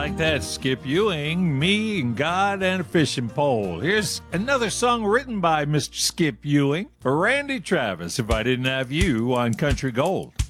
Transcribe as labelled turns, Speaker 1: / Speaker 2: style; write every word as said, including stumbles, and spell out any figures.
Speaker 1: like that, Skip Ewing. Me and God and a fishing pole. Here's another song written by Mister Skip Ewing for Randy Travis, If I Didn't Have You on Country Gold.